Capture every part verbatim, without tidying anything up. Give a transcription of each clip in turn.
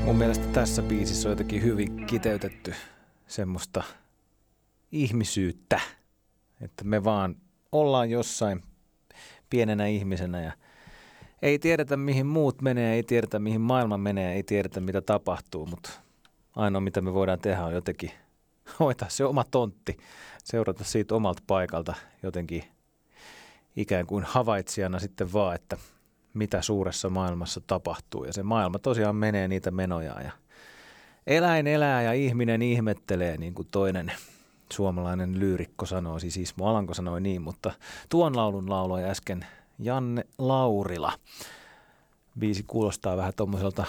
Mun mielestä tässä biisissä on jotenkin hyvin kiteytetty semmoista ihmisyyttä, että me vaan ollaan jossain pienenä ihmisenä ja ei tiedetä mihin muut menee, ei tiedetä mihin maailma menee, ei tiedetä mitä tapahtuu, mutta ainoa mitä me voidaan tehdä on jotenkin hoitaa se oma tontti, seurata siitä omalta paikalta jotenkin ikään kuin havaitsijana sitten vaan, että mitä suuressa maailmassa tapahtuu. Ja se maailma tosiaan menee niitä menojaan ja eläin elää ja ihminen ihmettelee, niin kuin toinen suomalainen lyyrikko sanoi, siis Ismo Alanko sanoi niin, mutta tuon laulun lauloi äsken Janne Laurila. Biisi kuulostaa vähän tommoselta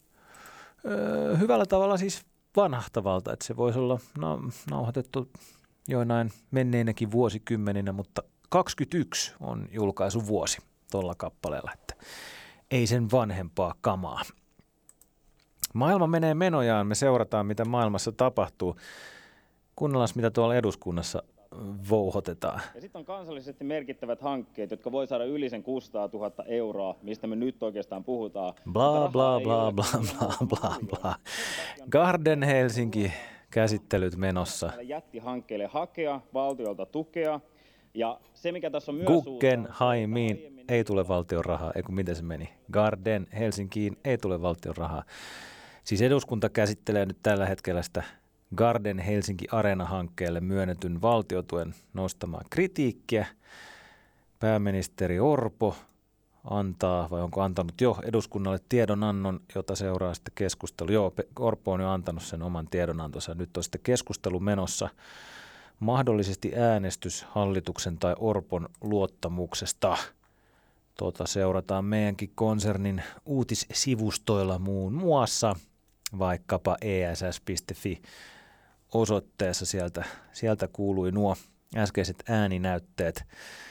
öö, hyvällä tavalla siis vanhahtavalta, että se voisi olla no, nauhoitettu joinain menneinäkin vuosikymmeninä, mutta kaksikymmentäyksi on julkaisuvuosi tuolla kappaleella, että ei sen vanhempaa kamaa. Maailma menee menojaan, me seurataan mitä maailmassa tapahtuu. Kuunnellaan mitä tuolla eduskunnassa vouhotetaan. Ja sitten on kansallisesti merkittävät hankkeet, jotka voi saada yli sen kuusisataatuhatta euroa, mistä me nyt oikeastaan puhutaan. Bla bla bla bla bla bla bla. Garden Helsinki käsittelyt menossa. Jättihankkeille hakea valtiolta tukea. Ja se mikä tässä on myös Guggenheimiin ei tule valtion rahaa, eikö miten se meni? Garden Helsinkiin ei tule valtion rahaa. Siis eduskunta käsittelee nyt tällä hetkellä sitä Garden Helsinki Arena-hankkeelle myönnetyn valtiotuen nostamaa kritiikkiä. Pääministeri Orpo antaa, vai onko antanut jo eduskunnalle tiedonannon, jota seuraa sitten keskustelu. Joo, Orpo on jo antanut sen oman tiedonantonsa. Nyt on sitten keskustelu menossa. Mahdollisesti äänestys hallituksen tai Orpon luottamuksesta. Tuota seurataan meidänkin konsernin uutissivustoilla muun muassa, vaikkapa e s s piste f i osoitteessa. Sieltä, sieltä kuului nuo äskeiset ääninäytteet.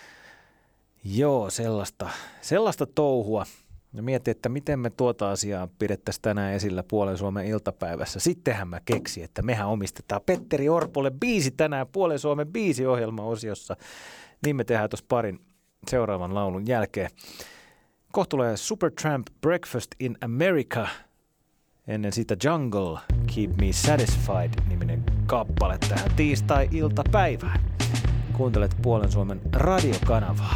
Joo, sellaista, sellaista touhua. Ja mietin, että miten me tuota asiaa pidettäisiin tänään esillä Puolen Suomen iltapäivässä. Sittenhän mä keksin, että mehän omistetaan Petteri Orpolle biisi tänään Puolen Suomen biisiohjelma-osiossa. Niin me tehdään tuossa parin seuraavan laulun jälkeen. Kohta tulee Supertramp Breakfast in America. Ennen sitä Jungle, Keep Me Satisfied-niminen kappale tähän tiistai-iltapäivään. Kuuntelet Puolen Suomen radiokanavaa.